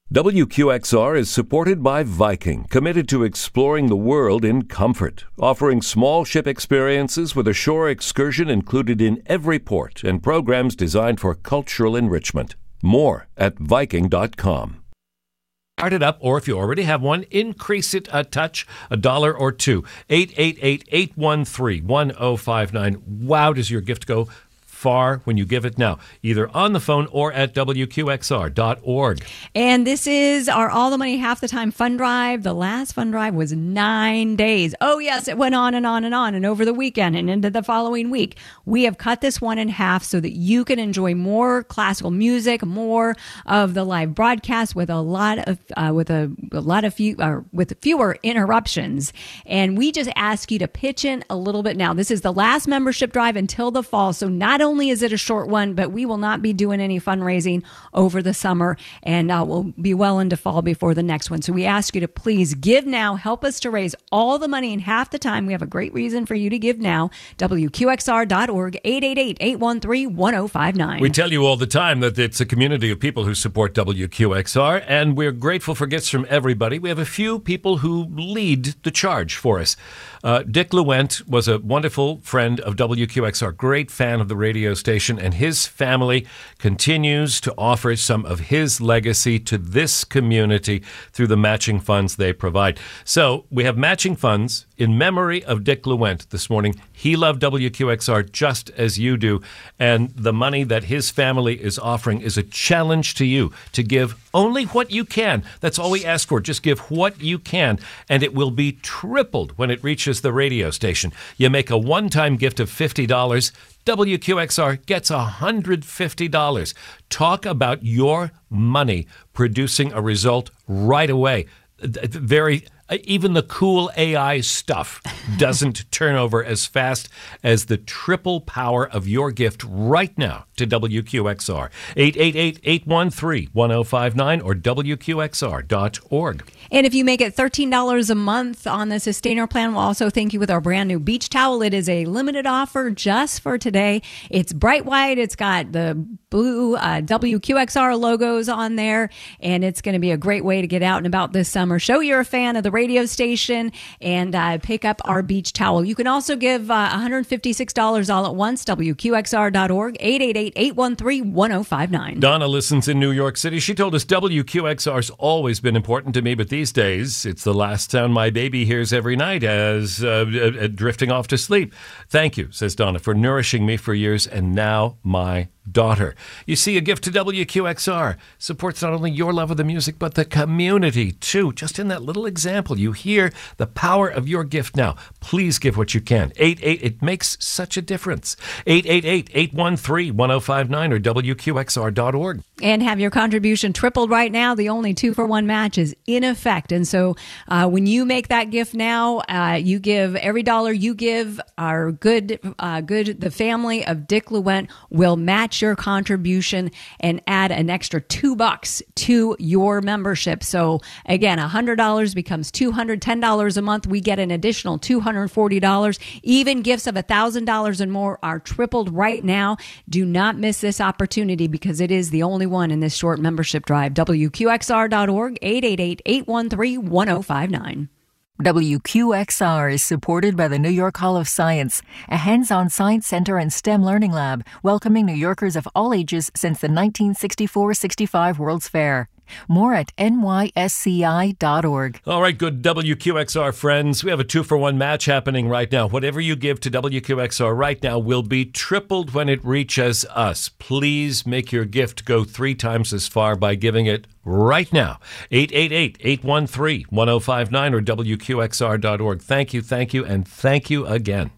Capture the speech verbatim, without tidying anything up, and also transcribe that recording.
W Q X R is supported by Viking, committed to exploring the world in comfort, offering small ship experiences with a shore excursion included in every port and programs designed for cultural enrichment. More at Viking dot com. Start it up, or if you already have one, increase it a touch, a dollar or two. eight eight eight, eight one three, one zero five nine. Wow, does your gift go far when you give it now, either on the phone or at W Q X R dot org. And this is our All the Money Half the Time fund drive. The last fund drive was nine days. Oh, yes, it went on and on and on and over the weekend and into the following week. We have cut this one in half so that you can enjoy more classical music, more of the live broadcast with a lot of uh, with a, a lot of few uh, with fewer interruptions. And we just ask you to pitch in a little bit now. This is the last membership drive until the fall, so not only only is it a short one, but we will not be doing any fundraising over the summer, and uh, we'll be well into fall before the next one. So we ask you to please give now. Help us to raise all the money in half the time. We have a great reason for you to give now. W Q X R dot org, eight eight eight, eight one three, one zero five nine. We tell you all the time that it's a community of people who support W Q X R, and we're grateful for gifts from everybody. We have a few people who lead the charge for us. Uh, Dick Luent was a wonderful friend of W Q X R, great fan of the radio station, and his family continues to offer some of his legacy to this community through the matching funds they provide. So we have matching funds in memory of Dick Luent this morning. He loved W Q X R just as you do, and the money that his family is offering is a challenge to you to give only what you can. That's all we ask for. Just give what you can, and it will be tripled when it reaches the radio station. You make a one-time gift of fifty dollars, W Q X R gets one hundred fifty dollars. Talk about your money producing a result right away. Very, even the cool A I stuff doesn't turn over as fast as the triple power of your gift right now to W Q X R. eight eight eight, eight one three, one zero five nine or W Q X R dot org. And if you make it thirteen dollars a month on the Sustainer plan, we'll also thank you with our brand new beach towel. It is a limited offer just for today. It's bright white. It's got the blue uh, W Q X R logos on there, and it's going to be a great way to get out and about this summer. Show you're a fan of the radio station and uh, pick up our beach towel. You can also give uh, one hundred fifty-six dollars all at once. W Q X R dot org, eight eight eight, eight one three, one zero five nine. Donna listens in New York City. She told us W Q X R's always been important to me, but these days it's the last sound my baby hears every night as uh, uh, drifting off to sleep. Thank you, says Donna, for nourishing me for years, and now my daughter. You see, a gift to W Q X R supports not only your love of the music, but the community, too. Just in that little example, you hear the power of your gift now. Please give what you can. eight eight, it makes such a difference. eight eight eight, eight one three, one zero five nine or W Q X R dot org. And have your contribution tripled right now. The only two-for-one match is in effect. And so uh, when you make that gift now, uh, you give every dollar you give, our good, uh, good, the family of Dick Luent will match your contribution and add an extra two bucks to your membership. So again, one hundred dollars becomes two hundred ten dollars a month. We get an additional two hundred forty dollars. Even gifts of one thousand dollars and more are tripled right now. Do not miss this opportunity because it is the only one in this short membership drive. W Q X R dot org, eight eight eight, eight one three, one zero five nine. W Q X R is supported by the New York Hall of Science, a hands-on science center and STEM learning lab, welcoming New Yorkers of all ages since the nineteen sixty-four sixty-five World's Fair. More at N Y S C I dot org. All right, good W Q X R friends. We have a two-for-one match happening right now. Whatever you give to W Q X R right now will be tripled when it reaches us. Please make your gift go three times as far by giving it right now. eight eight eight, eight one three, one zero five nine or W Q X R dot org. Thank you, thank you, and thank you again.